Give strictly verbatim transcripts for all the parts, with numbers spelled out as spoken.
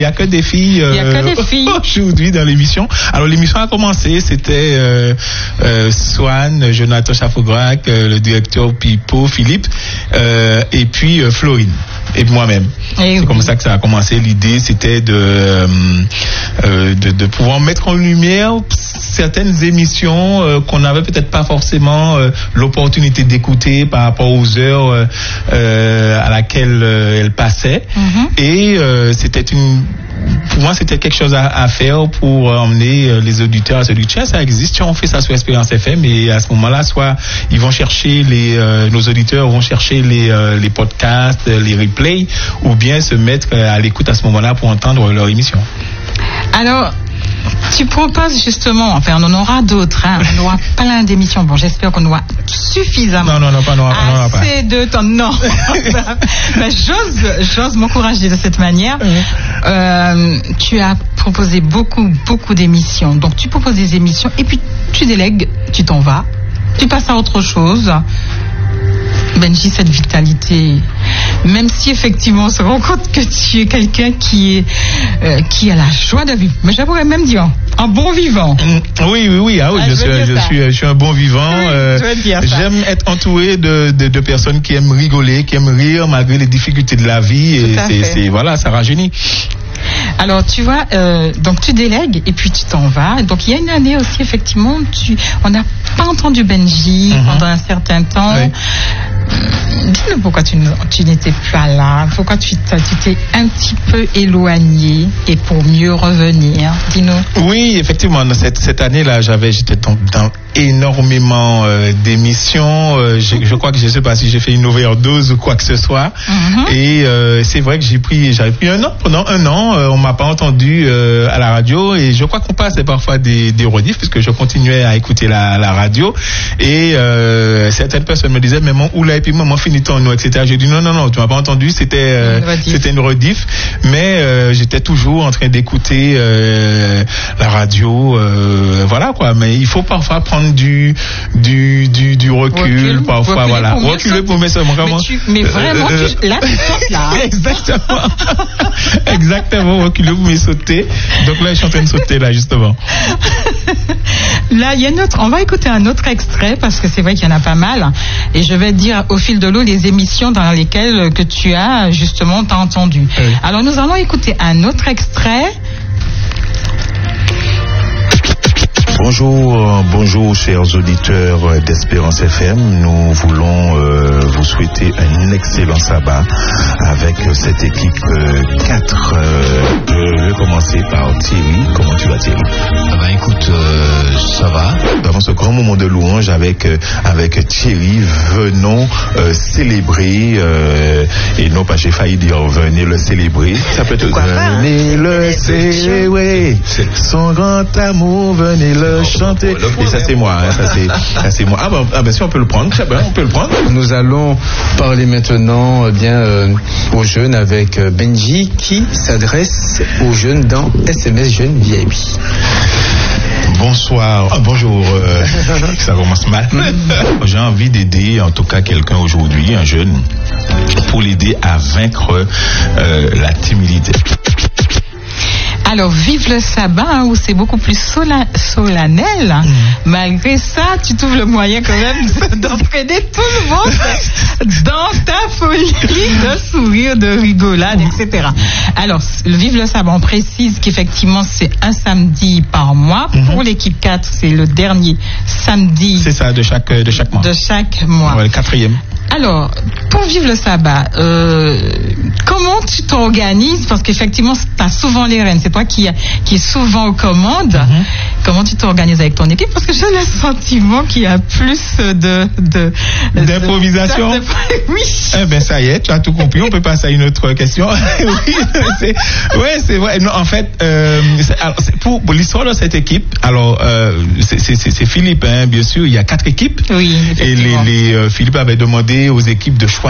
Il n'y a que des filles, euh, Il y a que des filles. aujourd'hui dans l'émission. Alors l'émission a commencé, c'était euh, euh, Swan, Jonathan Chafograc, euh, le directeur Pipo, Philippe, euh, et puis euh, Florine et moi-même. Et c'est oui. comme ça que ça a commencé. L'idée, c'était de, euh, euh, de de pouvoir mettre en lumière certaines émissions euh, qu'on n'avait peut-être pas forcément euh, l'opportunité d'écouter par rapport aux heures euh, euh, à laquelle euh, elles passaient. Mm-hmm. Et euh, c'était une pour moi, c'était quelque chose à, à faire pour emmener les auditeurs à se dire tiens, ça existe, tiens, on fait ça sur Espérance F M, et à ce moment-là, soit ils vont chercher les euh, nos auditeurs vont chercher les euh, les podcasts, les replays, ou bien se mettre à l'écoute à ce moment-là pour entendre leur émission. Alors, tu proposes justement, enfin on en aura d'autres, hein, on aura plein d'émissions. Bon, j'espère qu'on aura suffisamment. Non, non, non, pas, non, non, pas. Assez de temps. Non. Ben, j'ose, j'ose m'encourager de cette manière. Oui. Euh, tu as proposé beaucoup, beaucoup d'émissions. Donc tu proposes des émissions et puis tu délègues, tu t'en vas, tu passes à autre chose. Benji, cette vitalité, même si effectivement on se rend compte que tu es quelqu'un qui est euh, qui a la joie de vivre, mais j'aimerais même dire un bon vivant. Mmh, oui, oui, oui, ah oui, ah, je, je, suis, je suis, je suis un bon vivant. Oui, euh, j'aime être entouré de, de, de personnes qui aiment rigoler, qui aiment rire malgré les difficultés de la vie, et c'est, c'est voilà, ça rajeunit. Alors tu vois, euh, donc tu délègues et puis tu t'en vas. Donc il y a une année aussi effectivement, tu, on n'a pas entendu Benji mm-hmm. pendant un certain temps. Oui. Dis-nous pourquoi tu, tu n'étais pas là, pourquoi tu, tu t'es un petit peu éloigné et pour mieux revenir. Dis-nous. Oui, effectivement, cette, cette année-là, j'avais, j'étais dans, dans énormément euh, d'émissions. Euh, je, je crois que je ne sais pas si j'ai fait une overdose ou quoi que ce soit. Mm-hmm. Et euh, c'est vrai que j'ai pris, j'avais pris un an. Pendant un an, euh, on m'a pas entendu euh, à la radio. Et je crois qu'on passait parfois des, des rediffs puisque je continuais à écouter la, la radio. Et euh, certaines personnes me disaient, mais mon oula, et puis moi, mon finit-on nous, et cetera. J'ai dit non, non, non, tu m'as pas entendu. C'était, euh, une c'était une rediff. Mais euh, j'étais toujours en train d'écouter euh, la radio. Euh, voilà quoi. Mais il faut parfois prendre du du du du recul, recul parfois voilà pour reculer pour mettre ça mais, tu, mais vraiment euh, tu, là tu sautes là exactement exactement reculer pour me sauter. Donc là je suis en train de sauter là justement. Là il y a une autre, on va écouter un autre extrait parce que c'est vrai qu'il y en a pas mal et je vais dire au fil de l'eau les émissions dans lesquelles que tu as justement t'as entendu. Oui. Alors nous allons écouter un autre extrait. Bonjour, bonjour chers auditeurs d'Espérance F M. Nous voulons euh, vous souhaiter un excellent sabbat avec cette équipe euh, quatre. Euh, je vais commencer par Thierry. Comment tu vas Thierry? Ah bah écoute, euh, ça va. Dans ce grand moment de louange avec euh, avec Thierry, venons euh, célébrer euh, et non pas j'ai failli dire venez le célébrer. Ça peut être venez le célébrer. Son grand amour, venez le chanter. Et ça c'est moi, hein, ça c'est, ça c'est moi. Ah ben, ah ben si on peut le prendre, très bien, on peut le prendre. Nous allons parler maintenant eh bien euh, aux jeunes avec euh, Benji qui s'adresse aux jeunes dans S M S Jeunes V I P. Bonsoir, ah, bonjour, euh, ça commence mal. J'ai envie d'aider en tout cas quelqu'un aujourd'hui, un jeune, pour l'aider à vaincre euh, la timidité. Alors, vive le sabbat, hein, où c'est beaucoup plus sola- solennel. Mmh. Malgré ça, tu trouves le moyen quand même d'entraîner tout le monde dans ta folie de sourire, de rigolade, et cetera. Alors, le vive le sabbat, on précise qu'effectivement, c'est un samedi par mois. Mmh. Pour l'équipe quatre, c'est le dernier samedi. C'est ça, de chaque, de chaque mois. De chaque mois. Ouais, le quatrième. Alors, pour vivre le sabbat, euh, comment tu t'organises? Parce qu'effectivement, tu as souvent les rênes. C'est toi qui, qui est souvent aux commandes. Mm-hmm. Comment tu t'organises avec ton équipe? Parce que j'ai le sentiment qu'il y a plus de... de d'improvisation. De, oui. Eh ben ça y est, tu as tout compris. On peut passer à une autre question. Oui, c'est, ouais, c'est vrai. Non, en fait, euh, c'est, alors, c'est pour, pour l'histoire de cette équipe, alors, euh, c'est, c'est, c'est Philippe, hein, bien sûr. Il y a quatre équipes. Oui. Et les, les, euh, Philippe avait demandé aux équipes de choisir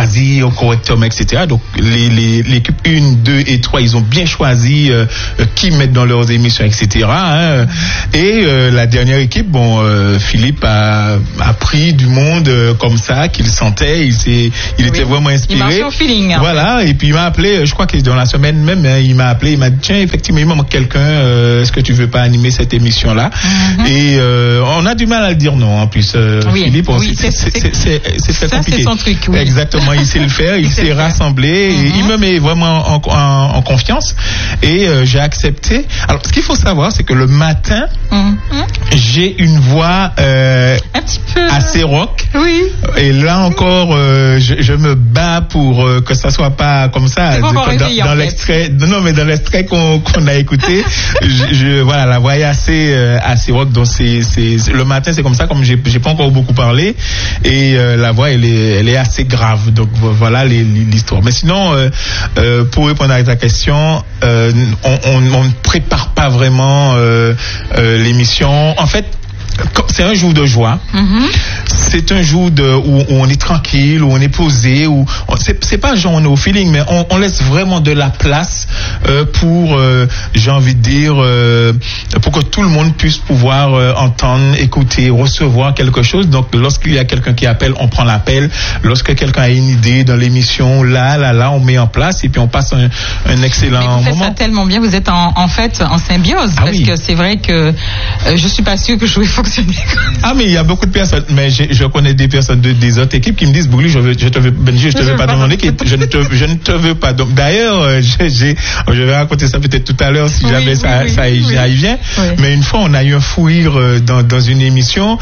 choisi correctement, et cetera. Donc les, les, l'équipe un, deux et trois, ils ont bien choisi euh, qui mettre dans leurs émissions, et cetera. Hein. Et euh, la dernière équipe, bon, euh, Philippe a, a pris du monde euh, comme ça, qu'il sentait, il, s'est, il oui. était vraiment inspiré. Il marchait au feeling. Voilà, fait. Et puis il m'a appelé, je crois que dans la semaine même, hein, il m'a appelé, il m'a dit, tiens, effectivement, il manque quelqu'un, euh, est-ce que tu veux pas animer cette émission-là? Mm-hmm. Et euh, on a du mal à le dire non, en plus, euh, oui. Philippe, oui, c'est, c'est, c'est, c'est, c'est très ça, compliqué. C'est son truc, oui. Exactement, il sait le faire, il, il s'est rassemblé, mm-hmm. et il me met vraiment en, en, en confiance, et euh, j'ai accepté. Alors, ce qu'il faut savoir, c'est que le matin, mm-hmm. j'ai une voix euh, un petit peu assez rock. Oui. Et là encore, euh, je, je me bats pour euh, que ça soit pas comme ça. Dans, dans, dans l'extrait, non mais dans l'extrait qu'on, qu'on a écouté, je, je, voilà, la voix est assez, euh, assez rock. Donc c'est, c'est, c'est, le matin, c'est comme ça, comme j'ai, j'ai pas encore beaucoup parlé, et euh, la voix, elle est, elle est assez grave. Donc voilà les, l'histoire. Mais sinon, euh, euh, pour répondre à ta question, euh, on, on, on ne prépare pas vraiment euh, euh, l'émission. En fait, c'est un jour de joie. Mm-hmm. C'est un jour de, où, où on est tranquille, où on est posé, où on, c'est, c'est pas genre on est au feeling, mais on, on laisse vraiment de la place euh, pour, euh, j'ai envie de dire, euh, pour que tout le monde puisse pouvoir euh, entendre, écouter, recevoir quelque chose. Donc, lorsqu'il y a quelqu'un qui appelle, on prend l'appel. Lorsque quelqu'un a une idée dans l'émission, là, là, là, on met en place et puis on passe un, un excellent moment. Mais vous faites ça tellement bien. Vous êtes en, en fait en symbiose, ah, parce oui. que c'est vrai que euh, je suis pas sûre que je vais fonctionner. Ah, mais il y a beaucoup de personnes, mais je connais des personnes de, des autres équipes qui me disent, Bougli, je, veux, je te veux, Benji, je te veux pas dans mon équipe, je ne te, je ne te veux pas. Donc, d'ailleurs, j'ai, j'ai, je vais raconter ça peut-être tout à l'heure si oui, jamais oui, ça, oui, ça oui. y vient. Oui. Mais une fois, on a eu un fou rire dans, dans une émission,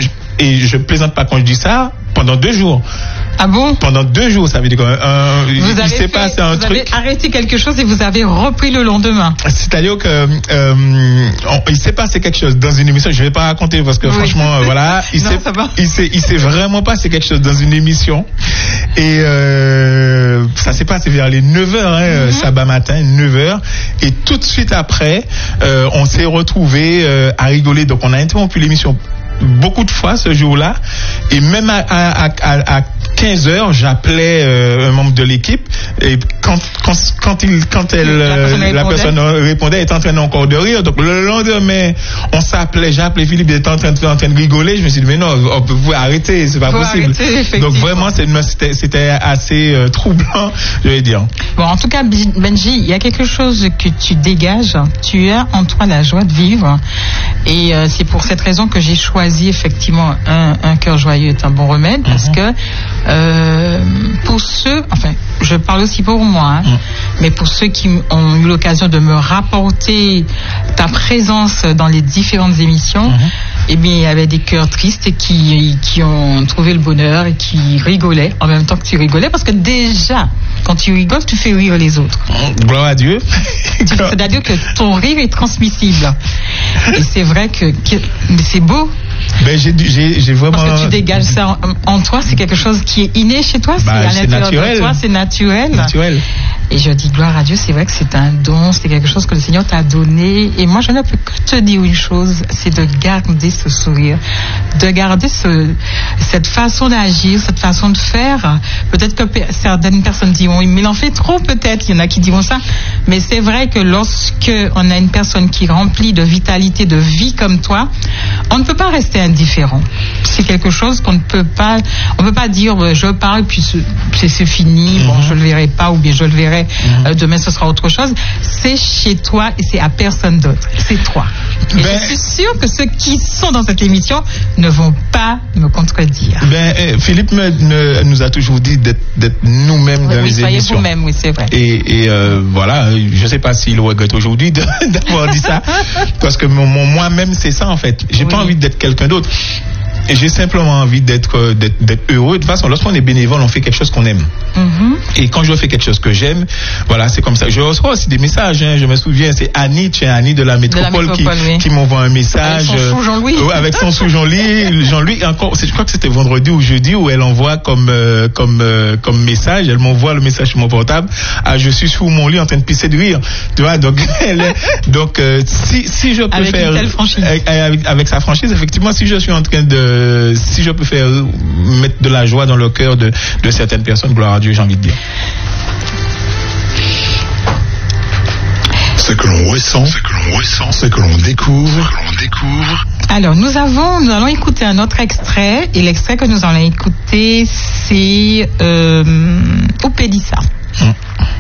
et je plaisante pas quand je dis ça, pendant deux jours. Ah bon? Pendant deux jours, ça veut dire qu'un, il s'est passé un vous truc. Vous avez arrêté quelque chose et vous avez repris le lendemain. C'est-à-dire que euh, on, il s'est passé quelque chose dans une émission. Je vais pas raconter parce que oui. franchement, euh, voilà, il non, s'est, il s'est, il s'est vraiment passé quelque chose dans une émission. Et euh, ça s'est passé vers les neuf heures, hein, mm-hmm. sabbat matin, neuf heures. Et tout de suite après, euh, on s'est retrouvés euh, à rigoler. Donc on a interrompu l'émission beaucoup de fois ce jour-là, et même à, à, à, à quinze heures, j'appelais euh, un membre de l'équipe, et quand, quand, quand, il, quand elle, la personne, la personne répondait, elle était en train encore de rire. Donc le lendemain, on s'appelait, j'appelais Philippe, il était en train, en train de rigoler. Je me suis dit, mais non, on peut vous arrêter, c'est pas faut possible. Arrêter, donc vraiment, c'était, c'était assez euh, troublant, je vais dire. Bon, en tout cas, Benji, il y a quelque chose que tu dégages. Tu as en toi la joie de vivre, et euh, c'est pour cette raison que j'ai choisi effectivement un, un cœur joyeux est un bon remède, parce mm-hmm. que euh, pour ceux, enfin je parle aussi pour moi, hein, mm. mais pour ceux qui ont eu l'occasion de me rapporter ta présence dans les différentes émissions, mm-hmm. eh bien il y avait des cœurs tristes qui, qui ont trouvé le bonheur et qui rigolaient en même temps que tu rigolais, parce que déjà quand tu rigoles tu fais rire les autres. Gloire à Dieu. C'est-à-dire que ton rire est transmissible, et c'est vrai que, que mais c'est beau. Ben j'ai, j'ai, j'ai vraiment. Parce que tu dégages ça en, en toi, c'est quelque chose qui est inné chez toi, bah, c'est à l'intérieur de toi, c'est naturel. Naturel. Et je dis gloire à Dieu, c'est vrai que c'est un don, c'est quelque chose que le Seigneur t'a donné. Et moi, je ne peux que te dire une chose, c'est de garder ce sourire, de garder ce, cette façon d'agir, cette façon de faire. Peut-être que certaines personnes diront, mais il en fait trop peut-être, il y en a qui diront ça. Mais c'est vrai que lorsque on a une personne qui est remplie de vitalité, de vie comme toi, on ne peut pas rester indifférent. C'est quelque chose qu'on ne peut pas, on ne peut pas dire, je parle puis c'est, c'est fini, mm-hmm. bon, je le verrai pas, ou bien je le verrai Mmh. Euh, demain ce sera autre chose. C'est chez toi et c'est à personne d'autre, c'est toi. Et ben, je suis sûre que ceux qui sont dans cette émission ne vont pas me contredire. Ben, eh, Philippe me, ne, nous a toujours dit d'être, d'être nous-mêmes oui, dans les soyez émissions. Vous-même, oui, c'est vrai. Et, et euh, voilà, je ne sais pas s'il regrette aujourd'hui de, d'avoir dit ça, parce que mon, mon, moi-même c'est ça en fait. J'ai oui. pas envie d'être quelqu'un d'autre. Et j'ai simplement envie d'être, d'être, d'être heureux. De toute façon, lorsqu'on est bénévole, on fait quelque chose qu'on aime. Mm-hmm. Et quand je fais quelque chose que j'aime, voilà, c'est comme ça. Je reçois aussi des messages. Hein. Je me souviens, c'est Annie, tiens, Annie de la métropole, de la métropole qui, oui. qui m'envoie un message. Avec son sou Jean-Louis. Euh, avec son sou Jean-Louis. Jean-Louis, encore, je crois que c'était vendredi ou jeudi où elle envoie comme, euh, comme, euh, comme message. Elle m'envoie le message sur mon portable. Ah, je suis sous mon lit en train de pisser de rire. Tu vois, donc, elle est, donc, euh, si, si je peux avec faire. Une telle franchise. Avec, avec, avec sa franchise, effectivement, si je suis en train de, euh, si je peux faire mettre de la joie dans le cœur de, de certaines personnes, gloire à Dieu, j'ai envie de dire. Ce que l'on ressent, ce que l'on ressent, ce que l'on découvre, ce que l'on découvre. Alors, nous avons, nous allons écouter un autre extrait, et l'extrait que nous allons écouter, c'est euh, Oupédissa. Hum.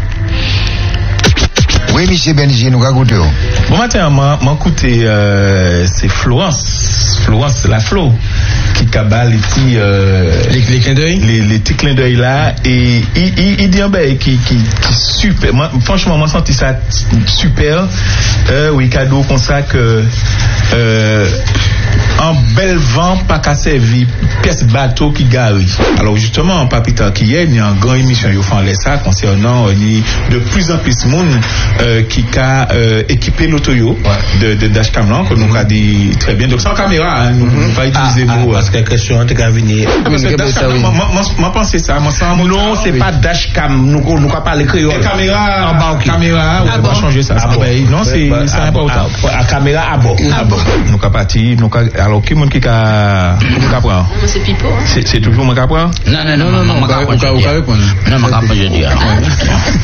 Oui, monsieur Benji, nous avons écouté. Bon matin, m'a écouté, euh, c'est Florence, Florence, la Flo, qui cabale les petits, euh, les, les clins d'œil, les, les petits clins d'œil là, et il, il, il dit un ben qui, qui, qui super. Moi, franchement, moi senti ça super. Euh, oui, cadeau comme ça que euh, un bel vent pas qu'à servir pièce bateau qui gare. Alors justement, pas plus tard qu'hier, il y a une grande émission ils font ça concernant euh, de plus en plus de monde euh, qui a euh, équipé l'autoyo de, de dashcam là que nous a dit très bien. Donc sans caméra, hein, nous mm-hmm. pas utiliser ah, nous. Ah, parce que question on t'a venir. Moi pensais ça, moi ça. Non, c'est pas dashcam. Nous nous pas parler créole. Caméra, caméra, on va changer ça. Non, c'est c'est important. À caméra à bord. À bord. Nous ka parti, nous ka alors qui monde qui ka ka prend. C'est Pipo. C'est c'est toujours moi qui prend. Non non non non, moi ka répondre. Non, moi ka répondre je dis.